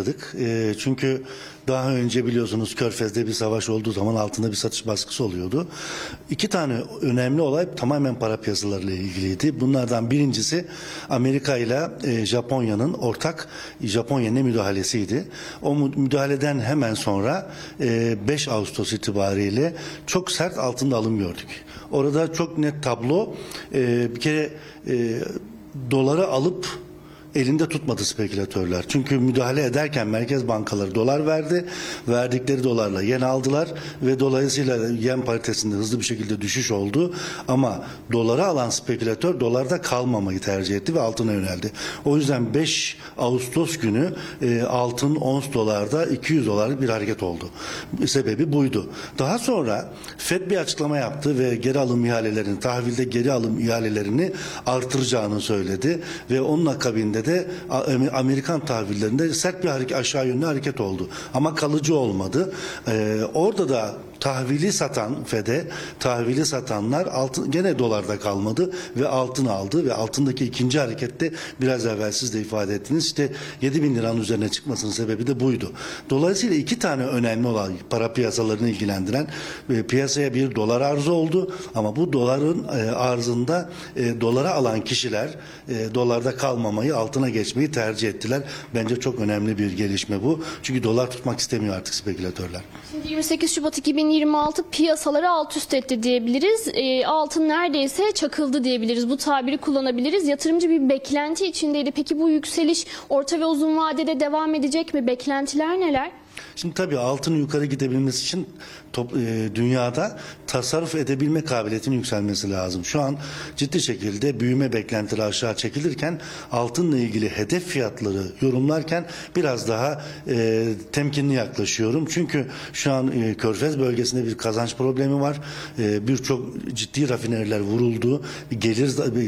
yaşadık. Çünkü daha önce biliyorsunuz Körfez'de bir savaş olduğu zaman altında bir satış baskısı oluyordu. İki tane önemli olay tamamen para piyasalarıyla ilgiliydi. Bunlardan birincisi Amerika ile Japonya'nın ortak Japonya'nın müdahalesiydi. O müdahaleden hemen sonra 5 Ağustos itibariyle çok sert altında alım gördük. Orada çok net tablo, bir kere doları alıp elinde tutmadı spekülatörler. Çünkü müdahale ederken merkez bankaları dolar verdi. Verdikleri dolarla yen aldılar ve dolayısıyla yen paritesinde hızlı bir şekilde düşüş oldu. Ama doları alan spekülatör dolarda kalmamayı tercih etti ve altına yöneldi. O yüzden 5 Ağustos günü altın ons dolarda 200 dolarlık bir hareket oldu. Sebebi buydu. Daha sonra FED bir açıklama yaptı ve geri alım ihalelerini, tahvilde geri alım ihalelerini artıracağını söyledi ve onun akabinde de Amerikan tahvillerinde sert bir aşağı yönlü hareket oldu. Ama kalıcı olmadı. Orada da tahvili satan FED'e, tahvili satanlar altın, gene dolarda kalmadı ve altın aldı ve altındaki ikinci harekette biraz evvel siz de ifade ettiniz, işte 7.000 liranın üzerine çıkmasının sebebi de buydu. Dolayısıyla iki tane önemli olan para piyasalarını ilgilendiren piyasaya bir dolar arzı oldu ama bu doların arzında dolara alan kişiler dolarda kalmamayı, altına geçmeyi tercih ettiler. Bence çok önemli bir gelişme bu. Çünkü dolar tutmak istemiyor artık spekülatörler. Şimdi 28 Şubat 2026 piyasaları alt üst etti diyebiliriz. Altın neredeyse çakıldı diyebiliriz. Bu tabiri kullanabiliriz. Yatırımcı bir beklenti içindeydi. Peki bu yükseliş orta ve uzun vadede devam edecek mi? Beklentiler neler? Şimdi tabii altının yukarı gidebilmesi için dünyada tasarruf edebilme kabiliyetinin yükselmesi lazım. Şu an ciddi şekilde büyüme beklentileri aşağı çekilirken altınla ilgili hedef fiyatları yorumlarken biraz daha temkinli yaklaşıyorum. Çünkü şu an Körfez bölgesinde bir kazanç problemi var. Birçok ciddi rafineriler vuruldu. Gelir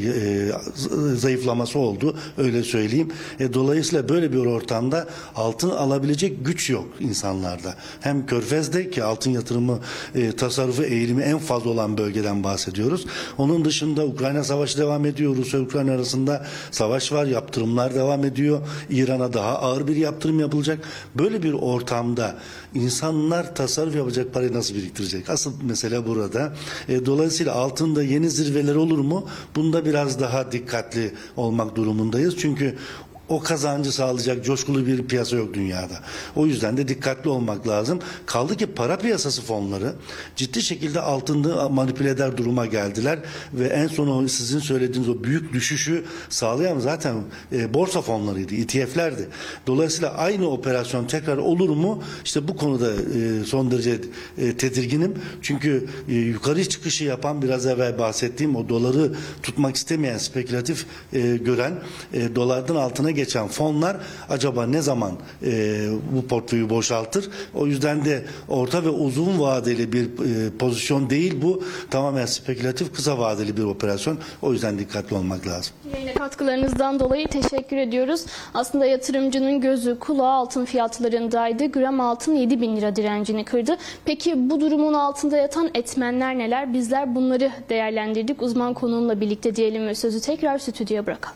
zayıflaması oldu. Öyle söyleyeyim. Dolayısıyla böyle bir ortamda altın alabilecek güç yok insanlarda. Hem Körfez'de ki altın yatırımı, tasarrufu eğilimi en fazla olan bölgeden bahsediyoruz. Onun dışında Ukrayna savaşı devam ediyor. Rusya Ukrayna arasında savaş var. Yaptırımlar devam ediyor. İran'a daha ağır bir yaptırım yapılacak. Böyle bir ortamda insanlar tasarruf yapacak parayı nasıl biriktirecek? Asıl mesele burada. Dolayısıyla altında yeni zirveler olur mu? Bunda biraz daha dikkatli olmak durumundayız. Çünkü o kazancı sağlayacak coşkulu bir piyasa yok dünyada. O yüzden de dikkatli olmak lazım. Kaldı ki para piyasası fonları ciddi şekilde altında manipüle eder duruma geldiler ve en son sizin söylediğiniz o büyük düşüşü sağlayan zaten borsa fonlarıydı, ETF'lerdi. Dolayısıyla aynı operasyon tekrar olur mu? İşte bu konuda son derece tedirginim. Çünkü yukarı çıkışı yapan, biraz evvel bahsettiğim o doları tutmak istemeyen, spekülatif gören, dolardan altına geçen fonlar acaba ne zaman bu portföyü boşaltır? O yüzden de orta ve uzun vadeli bir pozisyon değil bu. Tamamen spekülatif, kısa vadeli bir operasyon. O yüzden dikkatli olmak lazım. Yine katkılarınızdan dolayı teşekkür ediyoruz. Aslında yatırımcının gözü kulağı altın fiyatlarındaydı. Gram altın 7.000 lira direncini kırdı. Peki bu durumun altında yatan etmenler neler? Bizler bunları değerlendirdik. Uzman konuğumla birlikte diyelim ve sözü tekrar stüdyoya bırakalım.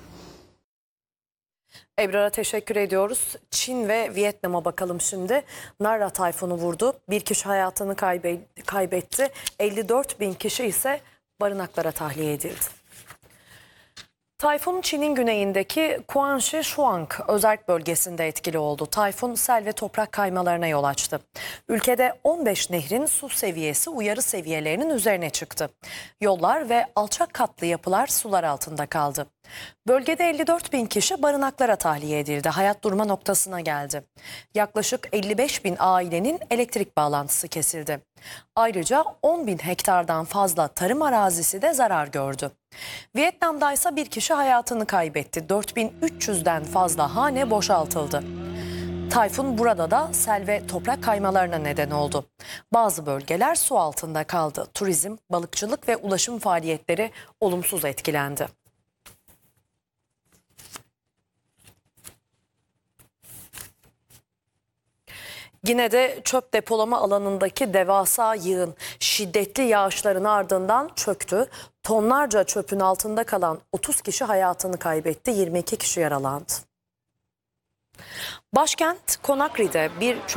Ebrar'a teşekkür ediyoruz. Çin ve Vietnam'a bakalım şimdi. Nara tayfunu vurdu. Bir kişi hayatını kaybetti. 54.000 kişi ise barınaklara tahliye edildi. Tayfun Çin'in güneyindeki Guangxi-Shuang özerk bölgesinde etkili oldu. Tayfun sel ve toprak kaymalarına yol açtı. Ülkede 15 nehrin su seviyesi uyarı seviyelerinin üzerine çıktı. Yollar ve alçak katlı yapılar sular altında kaldı. Bölgede 54.000 kişi barınaklara tahliye edildi. Hayat durma noktasına geldi. Yaklaşık 55.000 ailenin elektrik bağlantısı kesildi. Ayrıca 10.000 hektardan fazla tarım arazisi de zarar gördü. Vietnam'da ise bir kişi hayatını kaybetti. 4.300'den fazla hane boşaltıldı. Tayfun burada da sel ve toprak kaymalarına neden oldu. Bazı bölgeler su altında kaldı. Turizm, balıkçılık ve ulaşım faaliyetleri olumsuz etkilendi. Yine de çöp depolama alanındaki devasa yığın şiddetli yağışların ardından çöktü. Tonlarca çöpün altında kalan 30 kişi hayatını kaybetti, 22 kişi yaralandı. Başkent Conakry'de bir